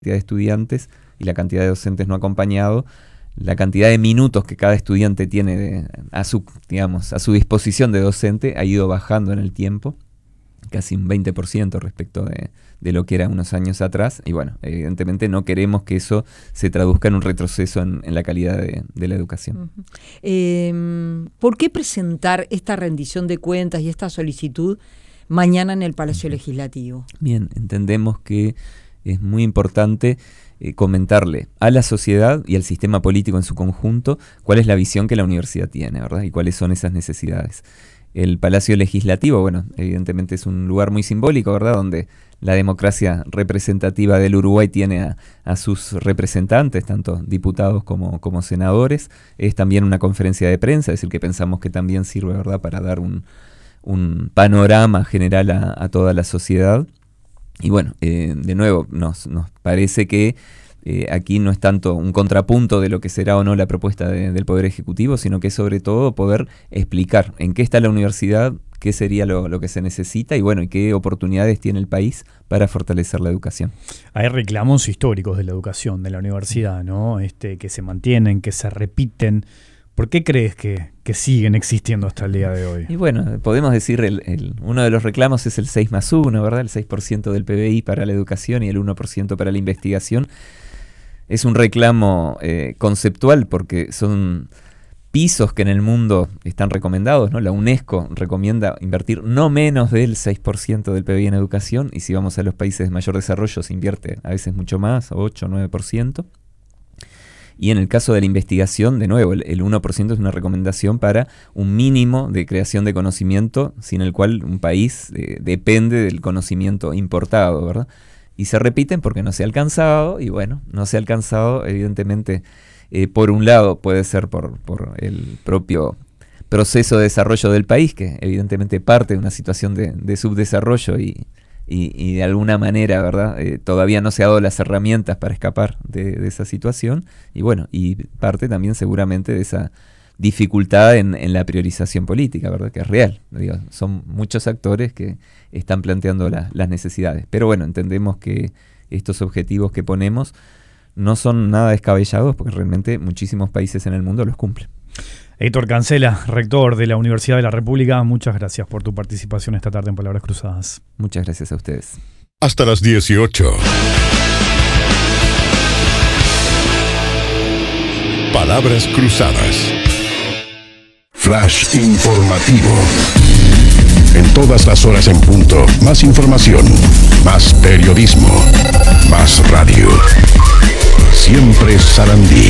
de estudiantes y la cantidad de docentes no acompañado, la cantidad de minutos que cada estudiante tiene a su disposición de docente ha ido bajando en el tiempo, casi un 20% respecto de lo que era unos años atrás. Y bueno, evidentemente no queremos que eso se traduzca en un retroceso en la calidad de la educación. ¿Por qué presentar esta rendición de cuentas y esta solicitud mañana en el Palacio Legislativo? Bien, entendemos que es muy importante comentarle a la sociedad y al sistema político en su conjunto cuál es la visión que la universidad tiene, ¿verdad? Y cuáles son esas necesidades. El Palacio Legislativo, bueno, evidentemente es un lugar muy simbólico, ¿verdad? Donde la democracia representativa del Uruguay tiene a sus representantes, tanto diputados como senadores. Es también una conferencia de prensa, es decir, que pensamos que también sirve, ¿verdad?, para dar un panorama general a toda la sociedad. Y bueno, de nuevo, nos parece que aquí no es tanto un contrapunto de lo que será o no la propuesta del Poder Ejecutivo, sino que sobre todo poder explicar en qué está la universidad, qué sería lo que se necesita y bueno, y qué oportunidades tiene el país para fortalecer la educación. Hay reclamos históricos de la educación, de la universidad, ¿no? Que se mantienen, que se repiten. ¿Por qué crees que siguen existiendo hasta el día de hoy? Y bueno, podemos decir, uno de los reclamos es el 6+1, ¿verdad? El 6% del PBI para la educación y el 1% para la investigación. Es un reclamo conceptual porque son pisos que en el mundo están recomendados, ¿no? La UNESCO recomienda invertir no menos del 6% del PBI en educación, y si vamos a los países de mayor desarrollo se invierte a veces mucho más, 8 o 9%. Y en el caso de la investigación, de nuevo, el 1% es una recomendación para un mínimo de creación de conocimiento, sin el cual un país depende del conocimiento importado, ¿verdad? Y se repiten porque no se ha alcanzado, y bueno, no se ha alcanzado, evidentemente, por un lado puede ser por el propio proceso de desarrollo del país, que evidentemente parte de una situación de subdesarrollo y de alguna manera, ¿verdad? Todavía no se ha dado las herramientas para escapar de esa situación, y bueno, y parte también seguramente de esa dificultad en la priorización política, ¿verdad? Que es real. Digo, son muchos actores que están planteando las necesidades. Pero bueno, entendemos que estos objetivos que ponemos no son nada descabellados porque realmente muchísimos países en el mundo los cumplen. Héctor Cancela, rector de la Universidad de la República, muchas gracias por tu participación esta tarde en Palabras Cruzadas. Muchas gracias a ustedes. Hasta las 18. Palabras Cruzadas. Flash informativo. En todas las horas en punto, más información, más periodismo, más radio. Siempre Sarandí.